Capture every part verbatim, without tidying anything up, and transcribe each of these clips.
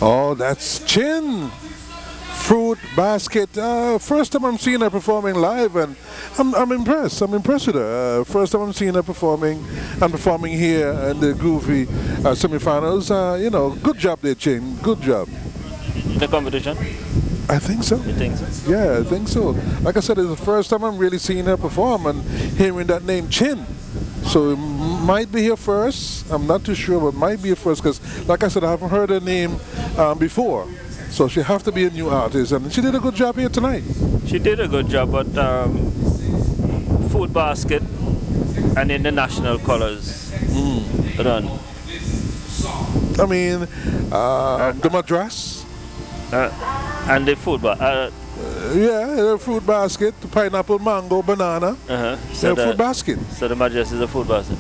Oh, that's Chin. Fruit Basket. Uh, first time I'm seeing her performing live, and I'm, I'm impressed. I'm impressed with her. Uh, first time I'm seeing her performing and performing here in the Groovy uh, semifinals. Uh, you know, good job there, Chin. Good job. The competition? I think so. You think so? Yeah, I think so. Like I said, it's the first time I'm really seeing her perform and hearing that name, Chin. So it might be here first. I'm not too sure, but might be here first because, like I said, I haven't heard her name um, before. So she have to be a new artist, and she did a good job here tonight. She did a good job, but um, Food Basket and in the national colors mm. run. I mean, uh, the Madras. Uh, and the food ba- uh, uh, yeah, the fruit basket, the pineapple, mango, banana. Uh-huh. So yeah, the fruit basket. So the Madras is a food basket.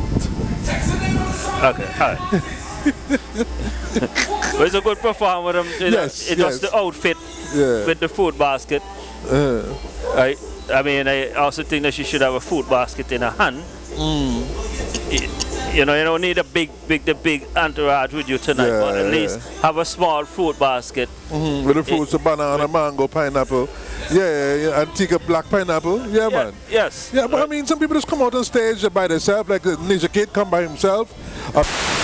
Okay, all right. Well, it's a good performer. Um, yes, it yes. was the outfit yeah. with the food basket. Uh. I, I mean, I also think that she should have a food basket in her hand. Mm. You know, you don't need a big, big, the big entourage with you tonight, yeah, but at yeah. least have a small fruit basket. Mm-hmm. With the fruits, it, banana, mango, pineapple. Yeah, yeah, yeah, and take a black pineapple. Yeah, yeah man. Yes. Yeah, but I mean, some people just come out on stage by themselves, like Ninja Kid come by himself. Uh,